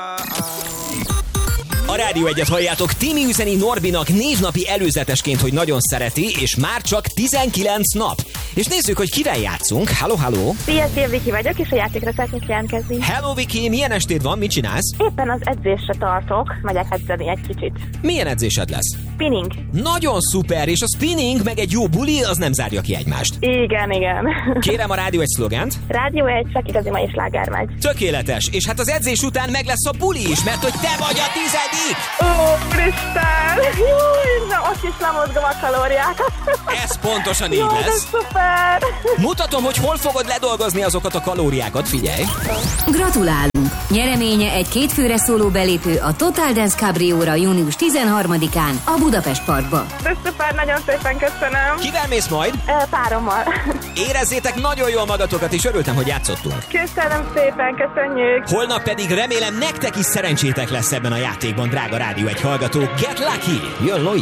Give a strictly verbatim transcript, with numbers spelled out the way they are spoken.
A Rádió egyet halljátok, Timi üzeni Norbinak névnapi előzetesként, hogy nagyon szereti, és már csak tizenkilenc nap. És nézzük, hogy kivel játszunk. Halló, halló! Szia, szia, Viki vagyok, és a játékra szeretnék jelentkezni. Hello, Viki! Milyen estéd van? Mit csinálsz? Éppen az edzésre tartok, megyek edzeni egy kicsit. Milyen edzésed lesz? Spinning. Nagyon szuper, és a spinning meg egy jó buli, az nem zárja ki egymást. Igen, igen. Kérem a Rádió egy szlogent. Rádió egy, csak igazi mai sláger megy. Tökéletes, és hát az edzés után meg lesz a buli is, mert hogy te vagy a tizedik! Ó, Isten! Júj, na, ott is lemozgom a kalóriákat. Ez pontosan így Jó, lesz. ez szuper! Mutatom, hogy hol fogod ledolgozni azokat a kalóriákat, figyelj! Gratulálunk! Nyereménye egy kétfőre szóló belépő a Total Dance Cabrióra június tizenharmadikán a Budapest Parkba. Ez szuper, nagyon szépen köszönöm. Kivel mész majd? E, párommal. Érezzétek nagyon jól magatokat, és örültem, hogy játszottunk. Köszönöm szépen, köszönjük. Holnap pedig remélem nektek is szerencsétek lesz ebben a játékban, drága Rádió egy hallgató. Get lucky! Jön Loi!